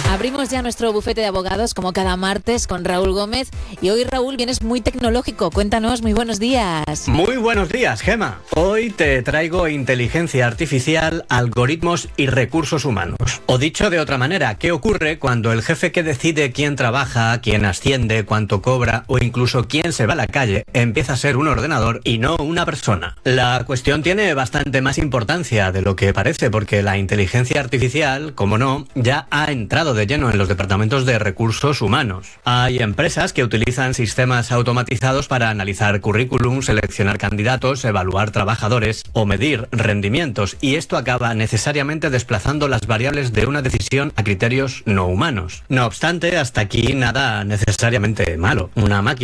Abrimos ya nuestro bufete de abogados como cada martes con Raúl Gómez. Y hoy, Raúl, vienes muy tecnológico. Cuéntanos, muy buenos días. Muy buenos días, Gema. Hoy te traigo inteligencia artificial, algoritmos y recursos humanos. O dicho de otra manera, ¿qué ocurre cuando el jefe que decide quién trabaja, quién asciende, cuánto cobra o incluso quién se va a la calle empieza a ser un ordenador y no una persona? La cuestión tiene bastante más importancia de lo que parece, porque la inteligencia artificial, como no, ya ha entrado de lleno en los departamentos de recursos humanos. Hay empresas que utilizan sistemas automatizados para analizar currículum, seleccionar candidatos, evaluar trabajadores o medir rendimientos, y esto acaba necesariamente desplazando las variables de una decisión a criterios no humanos. No obstante, hasta aquí nada necesariamente malo. Una máquina